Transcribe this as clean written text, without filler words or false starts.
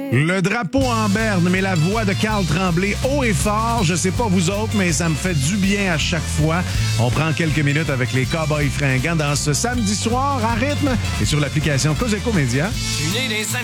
Le drapeau en berne, mais la voix de Carl Tremblay haut et fort. Je sais pas vous autres, mais ça me fait du bien à chaque fois. On prend quelques minutes avec les Cowboys fringants dans ce samedi soir à rythme et sur l'application Cogeco Média. Une des